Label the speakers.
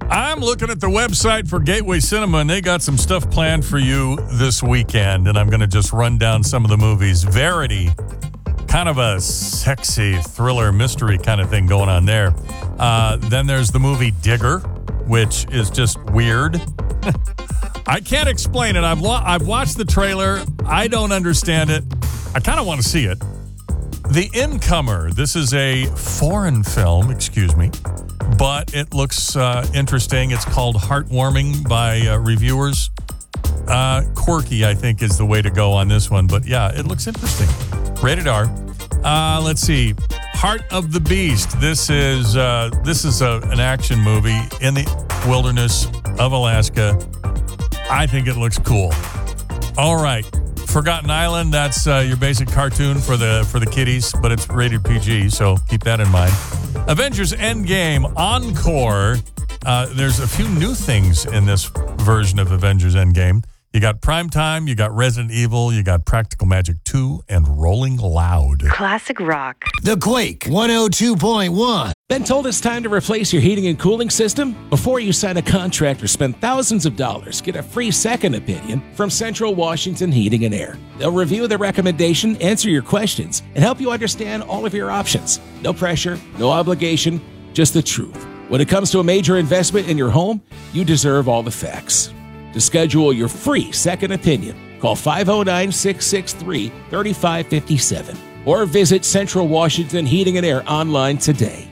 Speaker 1: I'm looking at the website for Gateway Cinema, and they got some stuff planned for you this weekend, and I'm going to just run down some of the movies. Verity, kind of a sexy thriller mystery kind of thing going on there. Then there's the movie Digger, which is just weird. I can't explain it. I've watched the trailer. I don't understand it. I kind of want to see it. The Incomer. This is a foreign film, but it looks interesting. It's called Heartwarming by reviewers. Quirky, I think, is the way to go on this one. But yeah, it looks interesting. Rated R. Let's see. Heart of the Beast. This is an action movie in the wilderness of Alaska. I think it looks cool. All right. Forgotten Island, that's your basic cartoon for the kiddies, but it's rated PG, so keep that in mind. Avengers Endgame Encore. There's a few new things in this version of Avengers Endgame. You got Primetime, you got Resident Evil, you got Practical Magic 2, and Rolling Loud.
Speaker 2: Classic rock.
Speaker 3: The Quake 102.1.
Speaker 4: Been told it's time to replace your heating and cooling system? Before you sign a contract or spend thousands of dollars, get a free second opinion from Central Washington Heating and Air. They'll review the recommendation, answer your questions, and help you understand all of your options. No pressure, no obligation, just the truth. When it comes to a major investment in your home, you deserve all the facts. To schedule your free second opinion, call 509-663-3557 or visit Central Washington Heating and Air online today.